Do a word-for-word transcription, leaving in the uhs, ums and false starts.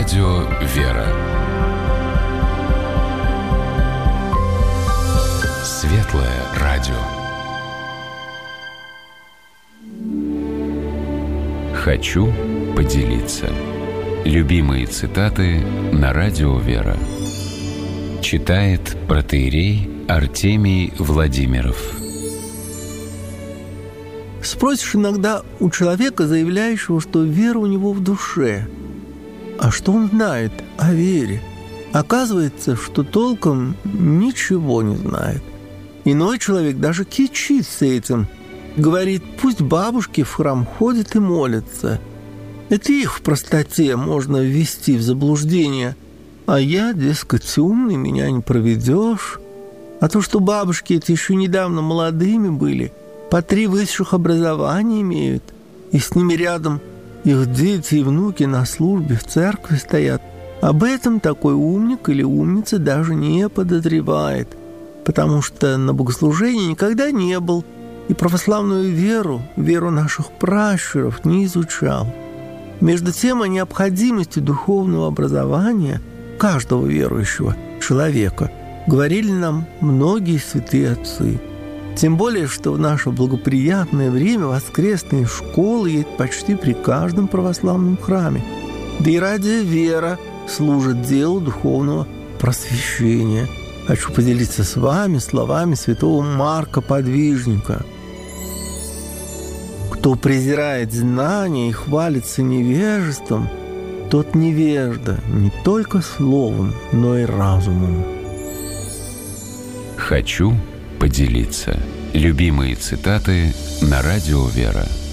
Радио «Вера». Светлое радио. Хочу поделиться. Любимые цитаты на Радио «Вера». Читает протоиерей Артемий Владимиров. Спросишь иногда у человека, заявляющего, что вера у него в душе. А что он знает о вере? Оказывается, что толком ничего не знает. Иной человек даже кичится этим. Говорит, пусть бабушки в храм ходят и молятся. Это их в простоте можно ввести в заблуждение. А я, дескать, умный, меня не проведешь. А то, что бабушки эти еще недавно молодыми были, по три высших образования имеют, и с ними рядом их дети и внуки на службе в церкви стоят, об этом такой умник или умница даже не подозревает, потому что на богослужении никогда не был и православную веру, веру наших пращуров не изучал. Между тем, о необходимости духовного образования каждого верующего человека говорили нам многие святые отцы. Тем более, что в наше благоприятное время воскресные школы есть почти при каждом православном храме. Да и радио «Вера» служит делу духовного просвещения. Хочу поделиться с вами словами святого Марка Подвижника. Кто презирает знания и хвалится невежеством, тот невежда не только словом, но и разумом. Хочу поделиться. Любимые цитаты на Радио «Вера».